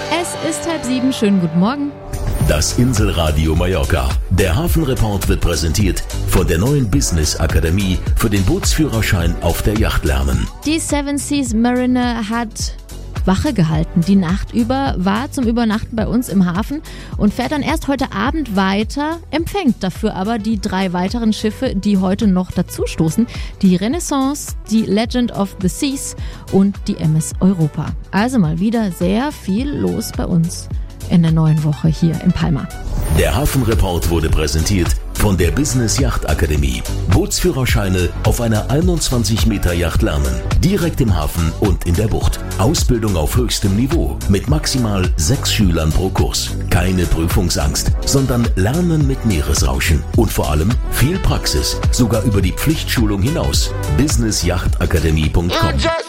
Es ist 6:30, schönen guten Morgen. Das Inselradio Mallorca. Der Hafenreport wird präsentiert von der neuen Business Akademie für den Bootsführerschein auf der Yacht lernen. Die Seven Seas Mariner hat Wache gehalten. Die Nacht über war zum Übernachten bei uns im Hafen und fährt dann erst heute Abend weiter, empfängt dafür aber die 3 weiteren Schiffe, die heute noch dazustoßen. Die Renaissance, die Legend of the Seas und die MS Europa. Also mal wieder sehr viel los bei uns in der neuen Woche hier in Palma. Der Hafenreport wurde präsentiert von der Business Yacht Akademie. Bootsführerscheine auf einer 21 Meter Yacht lernen. Direkt im Hafen und in der Bucht. Ausbildung auf höchstem Niveau mit maximal 6 Schülern pro Kurs. Keine Prüfungsangst, sondern Lernen mit Meeresrauschen. Und vor allem viel Praxis, sogar über die Pflichtschulung hinaus. businessyachtakademie.com